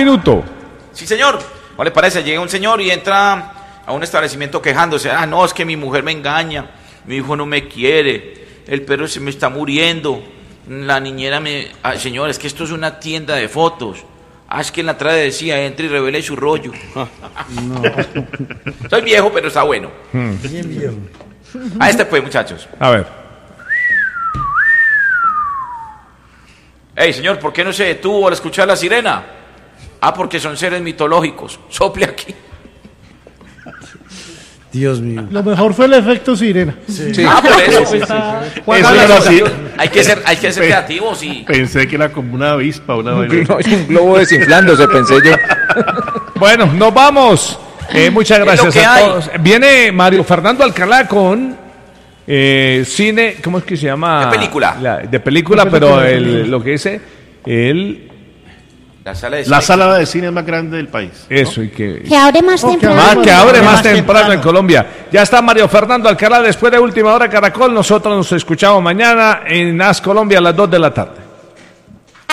minuto. Sí, señor. ¿No le parece? Llega un señor y entra a un establecimiento quejándose. No, es que mi mujer me engaña, mi hijo no me quiere, el perro se me está muriendo, la niñera me... señor, es que esto es una tienda de fotos. Es que en la entrada decía, entre y revele su rollo. No. Soy viejo, pero está bueno. Bien viejo. Pues, muchachos. A ver. Ey, señor, ¿por qué no se detuvo al escuchar la sirena? Porque son seres mitológicos. Sople aquí. Dios mío. Lo mejor fue el efecto sirena. Sí. Por eso. Sí. Eso era así. Hay que ser creativos y... Pensé que era como una avispa, una vaina. No, un globo desinflándose, pensé yo. Bueno, nos vamos. Muchas gracias a hay. todos. Viene Mario Fernando Alcalá con cine, ¿cómo es que se llama? De película. De película, pero lo que dice, La sala de cine más grande del país. Eso, ¿no? y que abre más temprano. que abre más temprano en Colombia. Ya está Mario Fernando Alcalá después de Última Hora Caracol. Nosotros nos escuchamos mañana en AS Colombia a las 2 de la tarde.